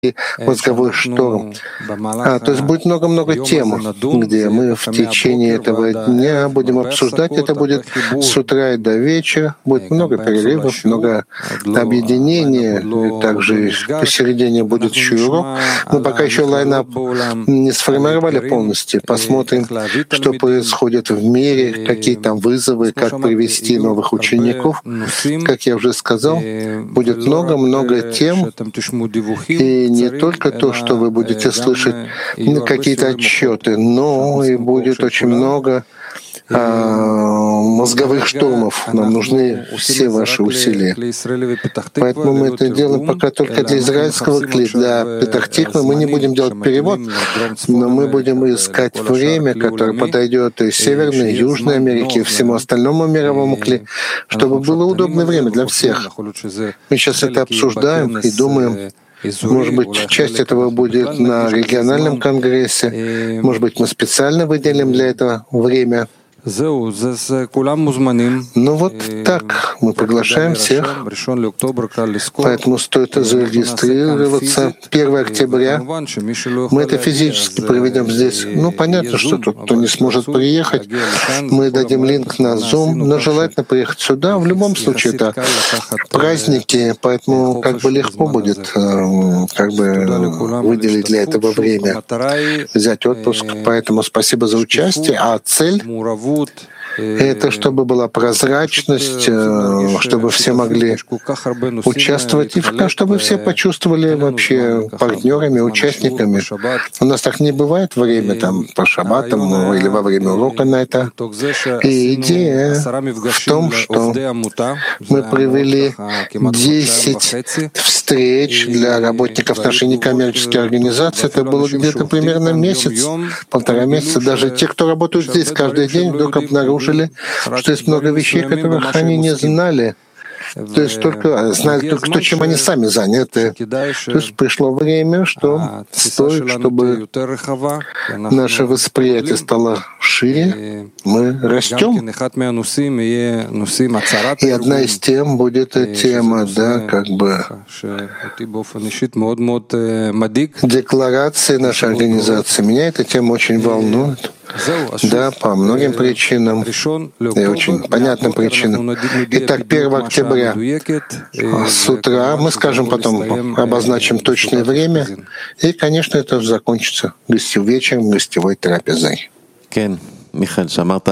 мозговой шторм. То есть будет много-много тем, где мы в течение этого дня будем обсуждать. Это будет с утра и до вечера. Будет много перерывов, много объединения. Также посередине будет еще урок. Мы пока еще лайнап не сформировали полностью. Посмотрим, что происходит в мире, какие там вызовы, как привести новых учеников. Как я уже сказал, будет много-много тем, и не только то, что вы будете слышать какие-то отчеты, но и будет очень много мозговых штурмов. Нам нужны все ваши усилия. Поэтому мы это делаем пока только для израильского кли. Для Петах-Тиквы мы не будем делать перевод, но мы будем искать время, которое подойдет и Северной, и Южной Америке, и всему остальному мировому кли, чтобы было удобное время для всех. Мы сейчас это обсуждаем и думаем, может быть, часть этого будет на региональном конгрессе, может быть, мы специально выделим для этого время. Ну вот так, мы приглашаем всех, поэтому стоит зарегистрироваться. 1 октября мы это физически проведем здесь. Ну, понятно, что тут кто не сможет приехать, мы дадим линк на Zoom, но желательно приехать сюда. В любом случае, это праздники, поэтому как бы легко будет как бы выделить для этого время, взять отпуск. Поэтому спасибо за участие. А цель — это чтобы была прозрачность, чтобы все могли участвовать, и чтобы все почувствовали вообще партнерами, участниками. У нас так не бывает время там по шаббатам или во время урока на это. И идея в том, что мы провели 10 встреч для работников нашей некоммерческой организации. Это было где-то примерно месяц, 1,5 месяца. Даже те, кто работают здесь каждый день, вдруг обнаружили, что есть много вещей, которых они не знали. То есть знали только то, чем они сами заняты. То есть пришло время, что стоит, чтобы наше восприятие стало шире, мы растем. И одна из тем будет тема, как бы декларации нашей организации. Меня эта тема очень волнует. Да, по многим причинам и очень понятным причинам. Итак, 1 октября с утра, мы скажем потом, обозначим точное время, и, конечно, это закончится вечером, гостевой трапезой. Да,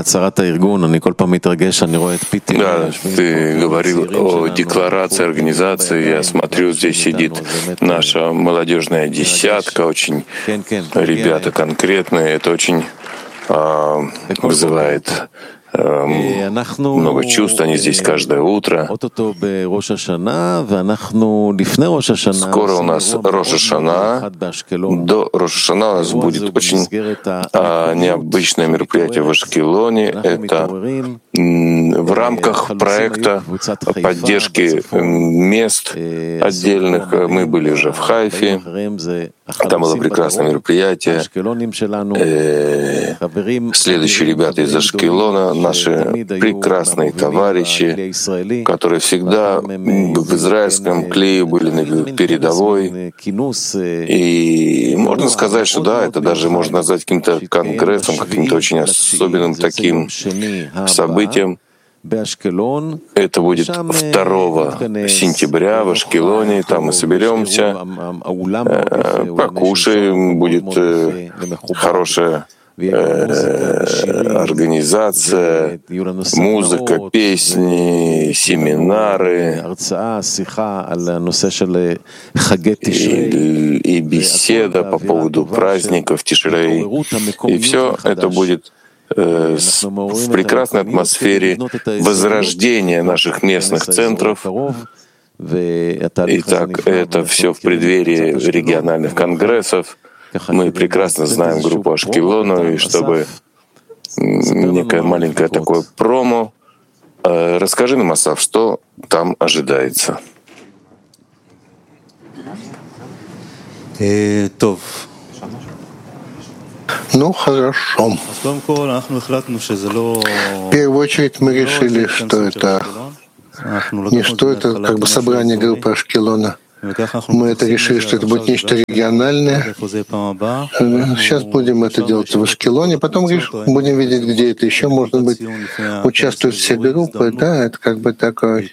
ты говорил о декларации организации. Я смотрю, здесь сидит наша молодежная десятка, очень ребята конкретные. Это очень вызывает много чувств, они здесь каждое утро. Скоро у нас Рош ха-Шана. До Рош ха-Шана у нас будет очень необычное мероприятие в Ашкелоне. Это в рамках проекта поддержки мест отдельных. Мы были уже в Хайфе. Там было прекрасное мероприятие. Следующие ребята из Ашкелона, наши прекрасные товарищи, которые всегда в израильском клее были на передовой. И можно сказать, что да, это даже можно назвать каким-то конгрессом, каким-то очень особенным таким событием. Это будет 2 сентября в Ашкелоне, там мы соберемся, покушаем, будет хорошая организация, музыка, песни, семинары и беседа по поводу праздников Тишрей. И все это будет в прекрасной атмосфере возрождения наших местных центров. Итак, это все в преддверии региональных конгрессов. Мы прекрасно знаем группу Ашкелону, и чтобы некое маленькое такое промо, расскажи нам, Асав, что там ожидается. Ну, хорошо. В первую очередь мы решили, что это не что это как бы собрание группы Ашкелона. Мы это решили, что это будет нечто региональное. Сейчас будем это делать в Ашкелоне, потом будем видеть, где это еще, может быть, участвуют все группы. Да, это как бы такой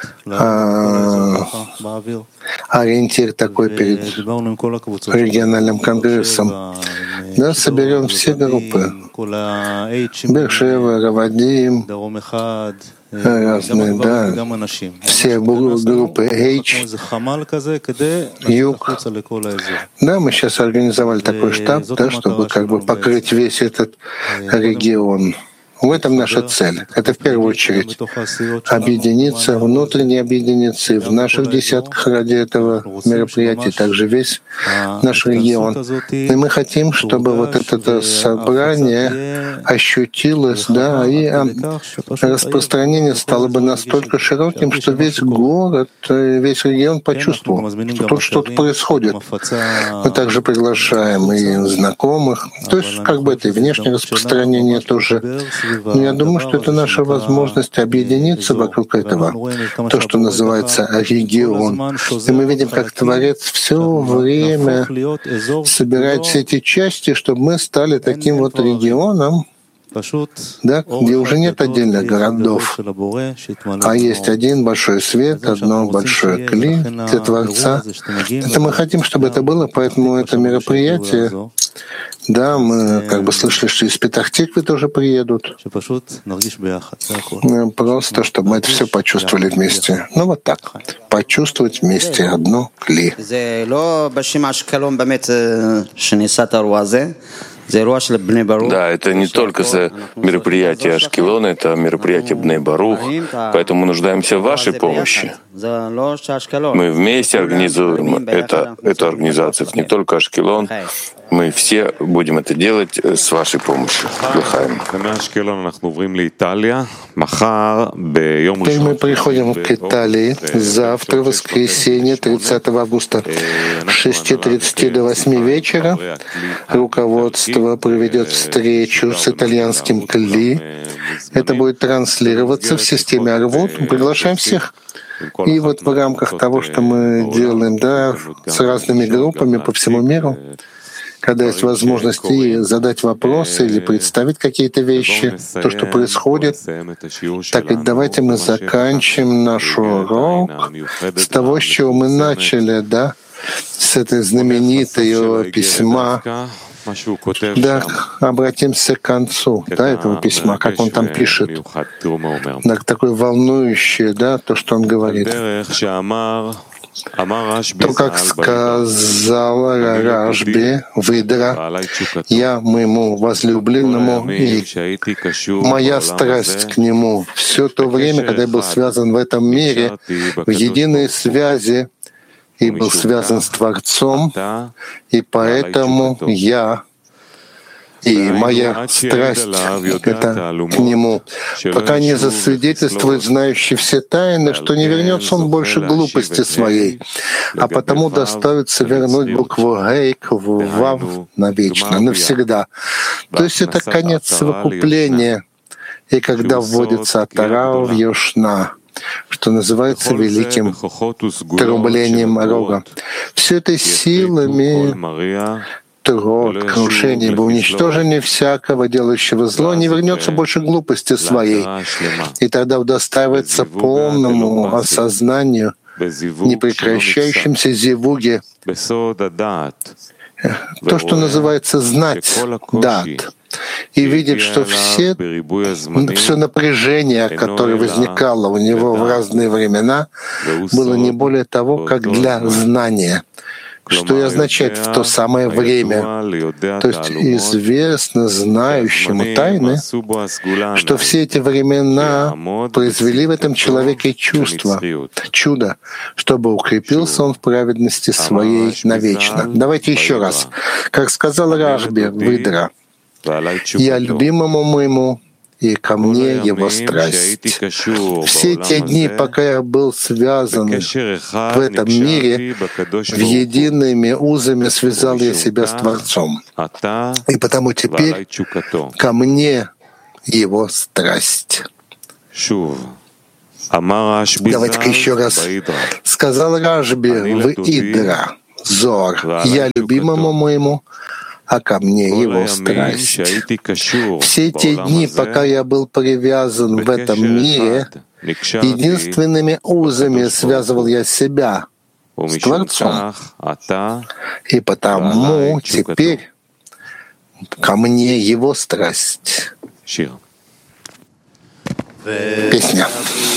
ориентир такой перед региональным конгрессом. Да, соберем все группы. Бершева, Равадим, разные, да, все группы H, Юг. Да, мы сейчас организовали такой штаб, да, чтобы как бы покрыть весь этот регион. В этом наша цель. Это в первую очередь объединиться, внутренне объединиться и в наших десятках ради этого мероприятия, также весь наш регион. И мы хотим, чтобы вот это собрание ощутилось, да, и распространение стало бы настолько широким, что весь город, весь регион почувствовал, что тут что-то происходит. Мы также приглашаем и знакомых, то есть как бы это и внешнее распространение тоже. Но я думаю, что это наша возможность объединиться вокруг этого, то, что называется регион. И мы видим, как Творец все время собирает все эти части, чтобы мы стали таким вот регионом, да, где уже нет отдельных городов, а есть один большой свет, одно большое кли для Творца. Это мы хотим, чтобы это было, поэтому это мероприятие, да, мы как бы слышали, что из Петах-Тиквы тоже приедут. Просто, чтобы мы это все почувствовали вместе. Ну вот так, почувствовать вместе одно кли. Да, это не только за мероприятие Ашкелона, это мероприятие Бней Барух, поэтому мы нуждаемся в вашей помощи. Мы вместе организуем эту организацию, это не только Ашкелон, мы все будем это делать с вашей помощью. Лахаим. Теперь мы приходим к Италии. Завтра, воскресенье, 30 августа, с 6:30 до 8 вечера. Руководство проведет встречу с итальянским Кли. Это будет транслироваться в системе Арвот. Мы приглашаем всех. И вот в рамках того, что мы делаем, да, с разными группами по всему миру, когда есть возможность и задать вопросы или представить какие-то вещи, то, что происходит, так и давайте мы заканчиваем наш урок с того, с чего мы начали, да, с этой знаменитого письма. Да, обратимся к концу, да, этого письма, как он там пишет. Да, такое волнующее, да, то, что он говорит. То, как сказал Рашби, Выдра, «Я моему возлюбленному и моя страсть к нему». Все то время, когда я был связан в этом мире, в единой связи, и был связан с Творцом, и поэтому я и моя страсть это к Нему, пока не засвидетельствует знающий все тайны, что не вернется он больше глупости своей, а потому доставится вернуть букву «Гей» к «Вав» навечно, навсегда. То есть это конец совокупления, и когда вводится Атара в Йошна, что называется великим трублением рога. Все это силами труд, крушение, ибо уничтожение всякого, делающего зло, не вернется больше глупости своей. И тогда удостаивается полному осознанию, непрекращающемся зивуге, то, что называется знать, дат, и видит, что все напряжение, которое возникало у него в разные времена, было не более того, как для знания, что и означает в то самое время. То есть известно знающему тайны, что все эти времена произвели в этом человеке чудо, чтобы укрепился он в праведности своей навечно. Давайте еще раз. Как сказал Рашби, Выдра, «Я любимому моему, и ко мне его страсть». Все те дни, пока я был связан в этом мире, в едиными узами связал я себя с Творцом. И потому теперь ко мне его страсть. Давайте-ка еще раз. Сказал Рашби в Идра, Зор, я любимому моему, а ко мне его страсть. Все те дни, пока я был привязан в этом мире, единственными узами связывал я себя с Творцом. И потому теперь ко мне его страсть. Песня.